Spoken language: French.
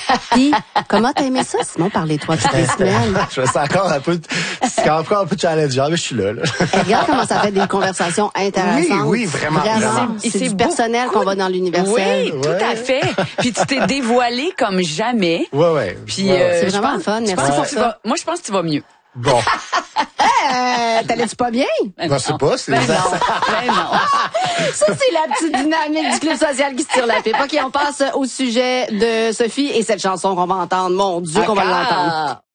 Puis, comment t'as aimé ça, Simon, parler-toi toutes les semaines? Je me sens encore un peu, c'est encore un peu challengeant, mais je suis là. Et regarde comment ça fait des conversations intéressantes. Oui, vraiment. C'est du personnel qu'on va dans l'universel. Oui, tout à fait. Puis tu t'es dévoilé comme jamais. Ouais. Puis c'est vraiment le fun. Merci pour ça. Moi, je pense que tu vas mieux. Bon. T'allais-tu pas bien? Je sais pas, c'est... Ben non. Ça, c'est la petite dynamique du Club social qui se tire la pipe. OK, on passe au sujet de Sophie et cette chanson qu'on va entendre. Mon Dieu, qu'on va l'entendre.